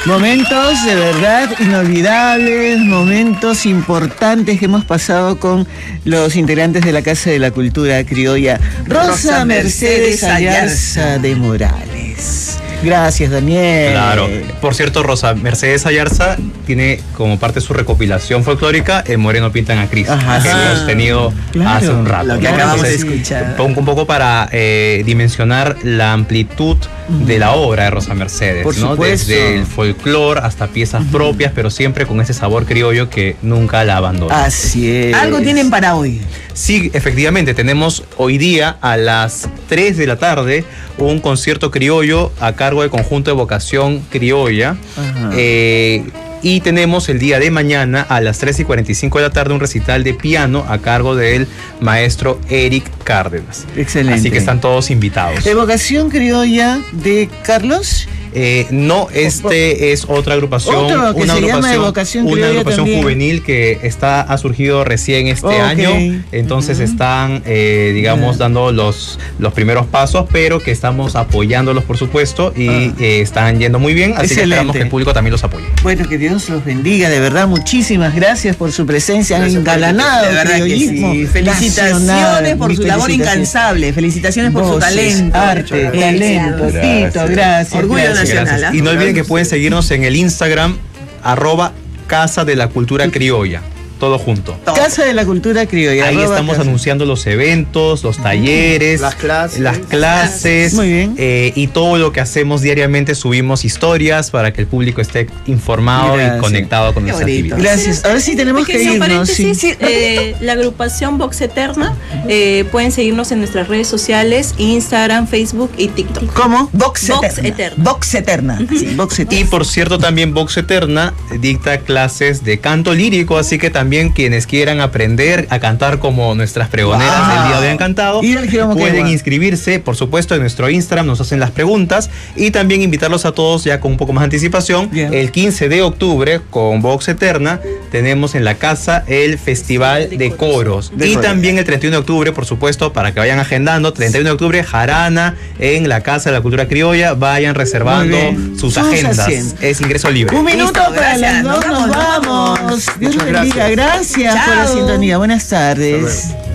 Momentos de verdad inolvidables, momentos importantes que hemos pasado con los integrantes de la Casa de la Cultura Criolla. Rosa Mercedes Ayarza de Morales. Gracias, Daniel. Claro. Por cierto, Rosa Mercedes Ayarza tiene como parte de su recopilación folclórica Moreno Pintan a Cristo, que hemos tenido hace un rato. Lo que acabamos de escuchar. Un poco para dimensionar la amplitud de la obra de Rosa Mercedes, Por ¿no? supuesto. Desde el folclore hasta piezas propias, pero siempre con ese sabor criollo que nunca la abandona. Así es. Algo tienen para hoy. Sí, efectivamente, tenemos hoy día a las 3 de la tarde un concierto criollo a cargo del conjunto de Vocación Criolla. Y tenemos el día de mañana a las 3:45 de la tarde un recital de piano a cargo del maestro Eric Cárdenas. Excelente. Así que están todos invitados. ¿Evocación Criolla de Carlos? No, es otra agrupación. Otro que se llama Evocación Criolla, una agrupación también. Juvenil que ha surgido recién este año. Entonces están, digamos, dando los primeros pasos, pero que estamos apoyándolos, por supuesto, y están yendo muy bien. Así que esperamos que el público también los apoye. Bueno, que Dios los bendiga, de verdad, muchísimas gracias por su presencia. Han engalanado el criollismo. Sí. Felicitaciones por su labor incansable, felicitaciones por su talento. Arte, talento, Tito, gracias. Orgullo nacional. Y no olviden que pueden seguirnos en el Instagram @Casa de la Cultura Criolla. Todo junto. Casa de la Cultura Criolla. Ahí estamos anunciando los eventos, los talleres, las clases. Muy bien. Y todo lo que hacemos diariamente. Subimos historias para que el público esté informado y conectado con nuestra actividad. Gracias. Ahora sí tenemos que irnos. La agrupación Vox Eterna, pueden seguirnos en nuestras redes sociales, Instagram, Facebook y TikTok. ¿Cómo? Vox Eterna. Vox Eterna. Sí, Vox Eterna. Y por cierto, también Vox Eterna dicta clases de canto lírico, así que también quienes quieran aprender a cantar como nuestras pregoneras del día de hoy han cantado, pueden inscribirse, por supuesto, en nuestro Instagram, nos hacen las preguntas, y también invitarlos a todos ya con un poco más de anticipación. El 15 de octubre, con Vox Eterna, tenemos en la casa el Festival de Coros. Y también el 31 de octubre, por supuesto, para que vayan agendando, 31 de octubre, jarana en la Casa de la Cultura Criolla, vayan reservando sus agendas. Es ingreso libre. Un minuto para las 2, nos vamos. Dios los bendiga. Gracias por la sintonía. Buenas tardes.